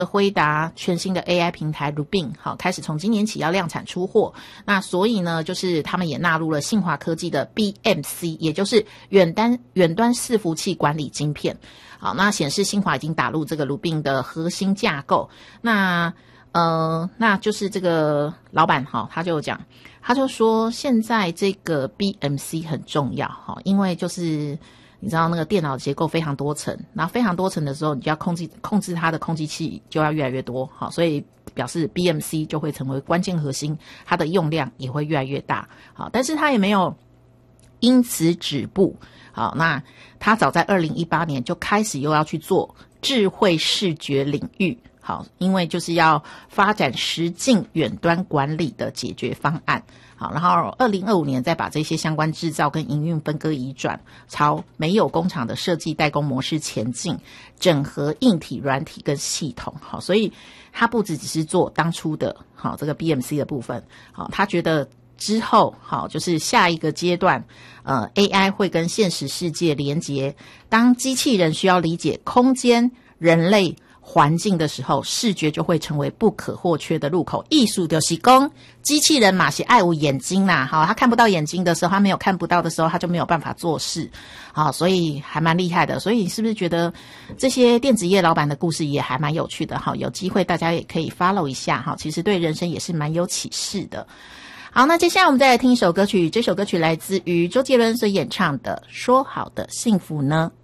辉达全新的 AI 平台 Rubin 好，开始从今年起要量产出货。那所以呢，就是他们也纳入了信华科技的 BMC， 也就是远端伺服器管理晶片。好，那显示信华已经打入这个 Rubin 的核心架构。那就是这个老板哈，他就讲，他就说现在这个 BMC 很重要哈，因为就是你知道那个电脑结构非常多层，然后非常多层的时候，你就要控制它的控制器就要越来越多，好，所以表示 BMC 就会成为关键核心，它的用量也会越来越大，好，但是它也没有因此止步，好，那它早在2018年就开始又要去做智慧视觉领域。好，因为就是要发展实境远端管理的解决方案。好，然后2025年再把这些相关制造跟营运分割移转，朝没有工厂的设计代工模式前进，整合硬体、软体跟系统。好，所以他不只是做当初的好这个 BMC 的部分。好，他觉得之后好就是下一个阶段，AI 会跟现实世界连结，当机器人需要理解空间、人类环境的时候，视觉就会成为不可或缺的入口。艺术就是说机器人嘛是爱有眼睛啦，好，他看不到眼睛的时候，他没有看不到的时候，他就没有办法做事，好，所以还蛮厉害的。所以你是不是觉得这些电子业老板的故事也还蛮有趣的？好，有机会大家也可以 follow 一下，好，其实对人生也是蛮有启示的。好，那接下来我们再来听一首歌曲，这首歌曲来自于周杰伦所演唱的《说好的幸福呢》。